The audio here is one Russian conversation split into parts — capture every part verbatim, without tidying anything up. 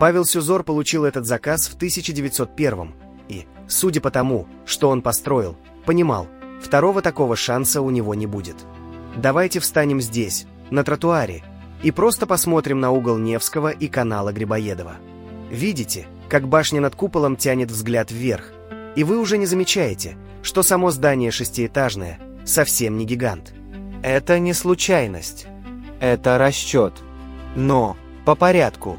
Павел Сюзор получил этот заказ в тысяча девятьсот первом и, судя по тому, что он построил, понимал, второго такого шанса у него не будет. Давайте встанем здесь, на тротуаре, и просто посмотрим на угол Невского и канала Грибоедова. Видите, как башня над куполом тянет взгляд вверх, и вы уже не замечаете, что само здание шестиэтажное совсем не гигант. Это не случайность, это расчет. Но по порядку.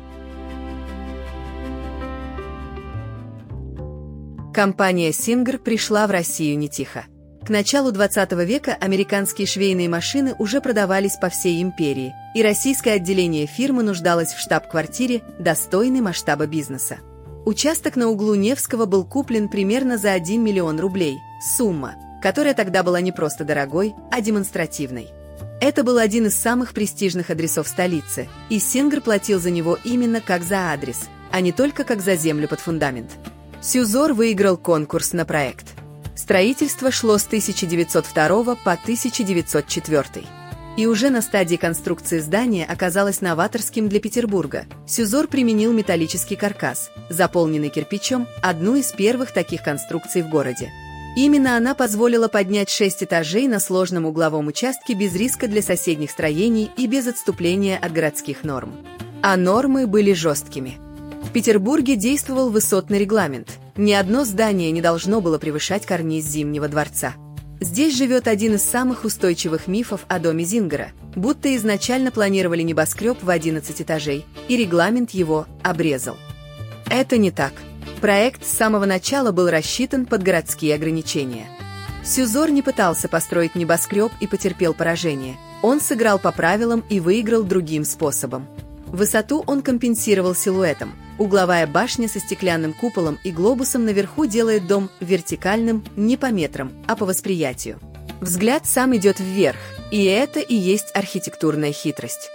Компания Singer пришла в Россию не тихо. К началу двадцатого века американские швейные машины уже продавались по всей империи, и российское отделение фирмы нуждалось в штаб-квартире, достойной масштаба бизнеса. Участок на углу Невского был куплен примерно за один миллион рублей, сумма, которая тогда была не просто дорогой, а демонстративной. Это был один из самых престижных адресов столицы, и Singer платил за него именно как за адрес, а не только как за землю под фундамент. Сюзор выиграл конкурс на проект. Строительство шло с тысяча девятьсот второго по тысяча девятьсот четвёртый. И уже на стадии конструкции здания оказалось новаторским для Петербурга. Сюзор применил металлический каркас, заполненный кирпичом, одну из первых таких конструкций в городе. Именно она позволила поднять шесть этажей на сложном угловом участке без риска для соседних строений и без отступления от городских норм. А нормы были жесткими. В Петербурге действовал высотный регламент. Ни одно здание не должно было превышать карниз Зимнего дворца. Здесь живет один из самых устойчивых мифов о доме Зингера, будто изначально планировали небоскреб в одиннадцать этажей, и регламент его обрезал. Это не так. Проект с самого начала был рассчитан под городские ограничения. Сюзор не пытался построить небоскреб и потерпел поражение. Он сыграл по правилам и выиграл другим способом. Высоту он компенсировал силуэтом. Угловая башня со стеклянным куполом и глобусом наверху делает дом вертикальным не по метрам, а по восприятию. Взгляд сам идет вверх, и это и есть архитектурная хитрость.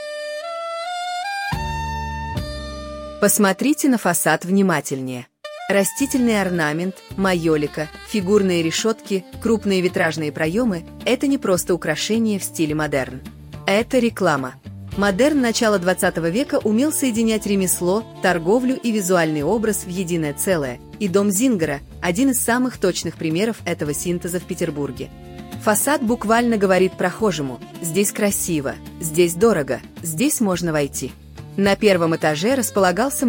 Посмотрите на фасад внимательнее. Растительный орнамент, майолика, фигурные решетки, крупные витражные проемы – это не просто украшение в стиле модерн. Это реклама. Модерн начала двадцатого века умел соединять ремесло, торговлю и визуальный образ в единое целое, и дом Зингера – один из самых точных примеров этого синтеза в Петербурге. Фасад буквально говорит прохожему: здесь красиво, здесь дорого, здесь можно войти. На первом этаже располагался